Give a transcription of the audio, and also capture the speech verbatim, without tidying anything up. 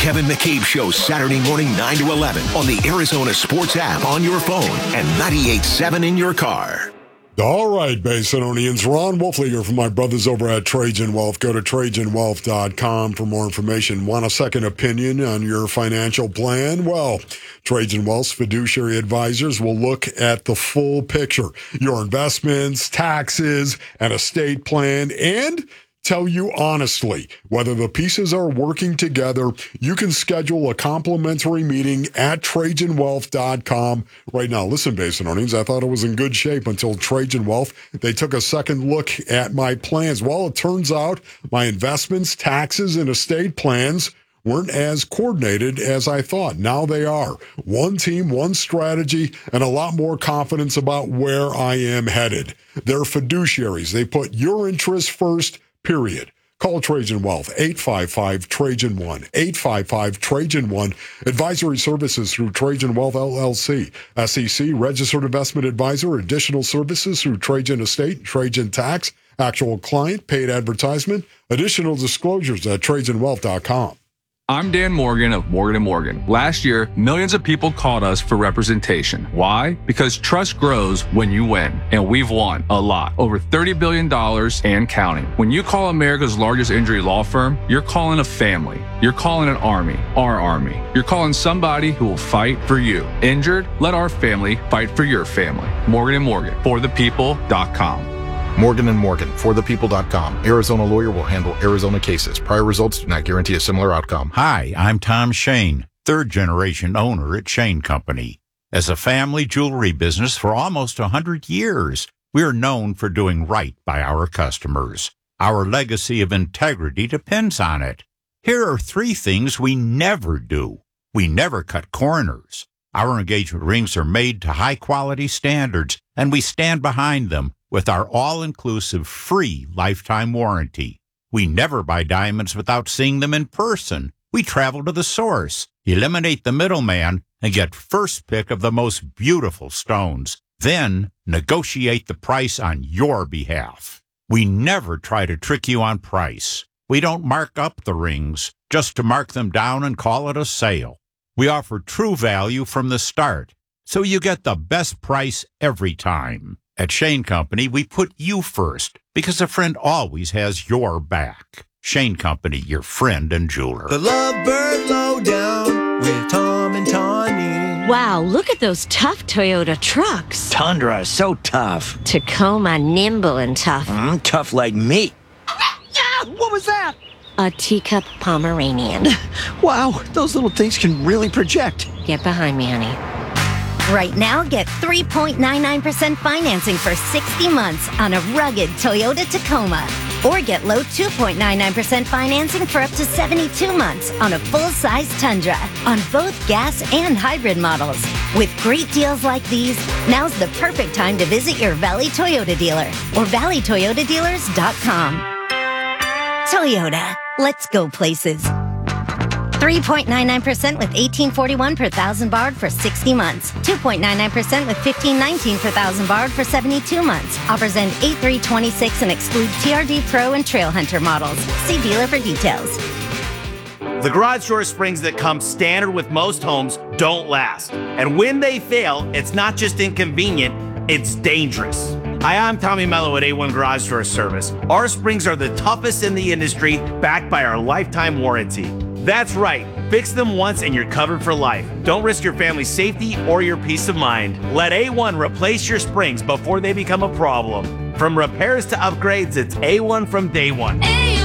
Kevin McCabe Show, Saturday morning, nine to eleven on the Arizona Sports app on your phone and ninety-eight point seven in your car. All right, Basinonians. Ron Wolfliger from my brothers over at Trajan Wealth. Go to trajan wealth dot com for more information. Want a second opinion on your financial plan? Well, Trajan Wealth's fiduciary advisors will look at the full picture, your investments, taxes, and estate plan, and tell you honestly whether the pieces are working together. You can schedule a complimentary meeting at trajan wealth dot com right now. Listen, Basinonians, I thought it was in good shape until Trajan Wealth. They took a second look at my plans. Well, it turns out my investments, taxes, and estate plans weren't as coordinated as I thought. Now they are. One team, one strategy, and a lot more confidence about where I am headed. They're fiduciaries. They put your interests first, period. Call Trajan Wealth, eight five five, Trajan one, eight five five, Trajan one. Advisory services through Trajan Wealth, L L C. S E C, registered investment advisor. Additional services through Trajan Estate, Trajan Tax. Actual client, paid advertisement. Additional disclosures at trajan wealth dot com. I'm Dan Morgan of Morgan and Morgan. Last year, millions of people called us for representation. Why? Because trust grows when you win, and we've won a lot. Over thirty billion dollars and counting. When you call America's largest injury law firm, you're calling a family. You're calling an army, our army. You're calling somebody who will fight for you. Injured? Let our family fight for your family. Morgan and Morgan, for the people dot com. Morgan and Morgan, for the people dot com. Arizona lawyer will handle Arizona cases. Prior results do not guarantee a similar outcome. Hi, I'm Tom Shane, third-generation owner at Shane Company. As a family jewelry business for almost one hundred years, we are known for doing right by our customers. Our legacy of integrity depends on it. Here are three things we never do. We never cut corners. Our engagement rings are made to high-quality standards, and we stand behind them with our all-inclusive free lifetime warranty. We never buy diamonds without seeing them in person. We travel to the source, eliminate the middleman, and get first pick of the most beautiful stones. Then negotiate the price on your behalf. We never try to trick you on price. We don't mark up the rings just to mark them down and call it a sale. We offer true value from the start, so you get the best price every time. At Shane Company, we put you first because a friend always has your back. Shane Company, your friend and jeweler. The Lovebird Lowdown with Tom and Tawny. Wow, look at those tough Toyota trucks. Tundra is so tough. Tacoma, nimble and tough. Mm, tough like me. What was that? A teacup Pomeranian. Wow, those little things can really project. Get behind me, honey. Right now, get three point nine nine percent financing for sixty months on a rugged Toyota Tacoma. Or get low two point nine nine percent financing for up to seventy-two months on a full-size Tundra on both gas and hybrid models. With great deals like these, now's the perfect time to visit your Valley Toyota dealer or valley toyota dealers dot com. Toyota, let's go places. three point nine nine percent with eighteen forty-one per thousand borrowed for sixty months. two point nine nine percent with fifteen nineteen per thousand borrowed for seventy-two months. Offers end eight three twenty-six and exclude T R D Pro and Trail Hunter models. See dealer for details. The garage door springs that come standard with most homes don't last. And when they fail, it's not just inconvenient, it's dangerous. Hi, I'm Tommy Mello at A one Garage Door Service. Our springs are the toughest in the industry, backed by our lifetime warranty. That's right. Fix them once and you're covered for life. Don't risk your family's safety or your peace of mind. Let A one replace your springs before they become a problem. From repairs to upgrades, it's A one from day one. A